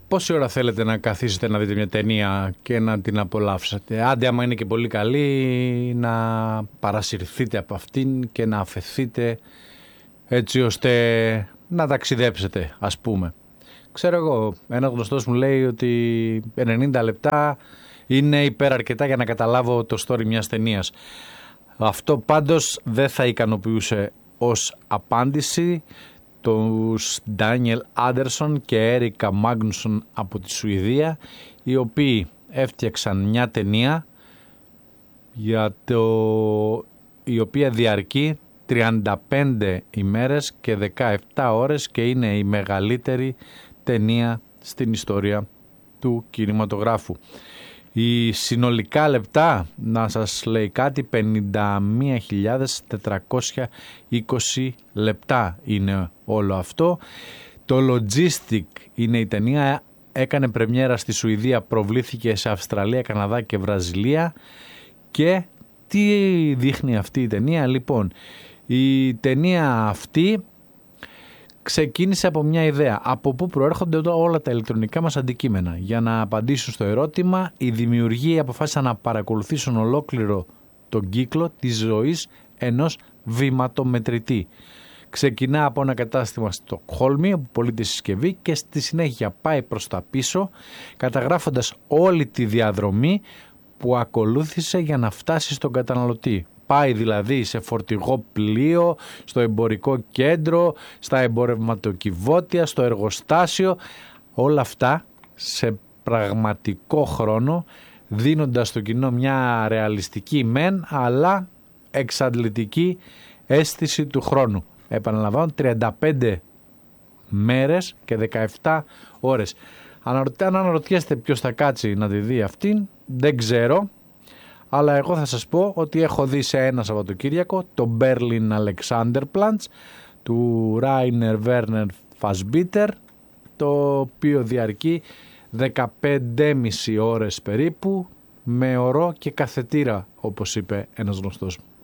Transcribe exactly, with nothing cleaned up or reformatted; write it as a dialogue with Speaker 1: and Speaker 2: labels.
Speaker 1: πόση ώρα θέλετε να καθίσετε να δείτε μια ταινία και να την απολαύσετε? Άντε, άμα είναι και πολύ καλή, να παρασυρθείτε από αυτήν και να αφαιθείτε έτσι ώστε να ταξιδέψετε, ας πούμε. Ξέρω εγώ, ένα γνωστός μου λέει ότι ενενήντα λεπτά είναι υπεραρκετά για να καταλάβω το story μιας ταινίας. Αυτό πάντως δεν θα ικανοποιούσε ως απάντηση τους Ντάνιελ Άντερσον και Έρικα Μάγνουσον από τη Σουηδία, οι οποίοι έφτιαξαν μια ταινία για το... η οποία διαρκεί τριάντα πέντε ημέρες και δεκαεπτά ώρες και είναι η μεγαλύτερη ταινία στην ιστορία του κινηματογράφου. Οι συνολικά λεπτά, να σας λέει κάτι, πενήντα μία χιλιάδες τετρακόσια είκοσι λεπτά είναι όλο αυτό. Το Logistic είναι η ταινία, έκανε πρεμιέρα στη Σουηδία, προβλήθηκε σε Αυστραλία, Καναδά και Βραζιλία. Και τι δείχνει αυτή η ταινία? Λοιπόν, η ταινία αυτή ξεκίνησε από μια ιδέα. Από πού προέρχονται όλα τα ηλεκτρονικά μας αντικείμενα? Για να απαντήσουν στο ερώτημα, οι δημιουργοί αποφάσισαν να παρακολουθήσουν ολόκληρο τον κύκλο της ζωής ενός βηματομετρητή. Ξεκινά από ένα κατάστημα στο Στοκχόλμη, όπου πωλείται συσκευή, και στη συνέχεια πάει προς τα πίσω, καταγράφοντας όλη τη διαδρομή που ακολούθησε για να φτάσει στον καταναλωτή. Πάει δηλαδή σε φορτηγό πλοίο, στο εμπορικό κέντρο, στα εμπορευματοκιβώτια, στο εργοστάσιο, όλα αυτά σε πραγματικό χρόνο, δίνοντας στο κοινό μια ρεαλιστική μεν, αλλά εξαντλητική αίσθηση του χρόνου. Επαναλαμβάνω, τριάντα πέντε μέρες και δεκαεπτά ώρες. Αν αναρωτιέστε ποιος θα κάτσει να τη δει αυτήν, δεν ξέρω. Αλλά εγώ θα σας πω ότι έχω δει σε ένα Σαββατοκύριακο το Berlin Alexanderplatz του Rainer Werner Fassbinder, το οποίο διαρκεί δεκαπέντε και μισή ώρες περίπου, με ωρό και καθετήρα, όπως είπε ένας γνωστός μου.